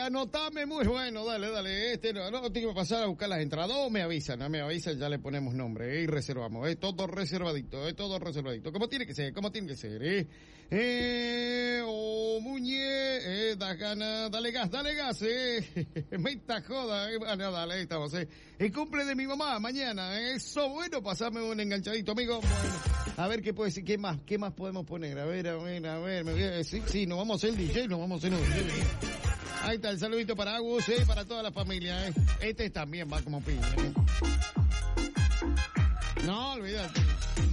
anotame, muy bueno, dale, no tengo que pasar a buscar las entradas, o me avisan, ya le ponemos nombre, y reservamos, todo reservadito, como tiene que ser, Muñe, dale gas, me está joda, bueno, dale, estamos, el cumple de mi mamá, mañana, eso, bueno, pasame un enganchadito, amigo, bueno, a ver qué puede ser, qué más podemos poner, a ver, sí, nos vamos a hacer el DJ, Ahí está el saludito para Agus, para toda la familia, Este también va como piña, No, olvídate.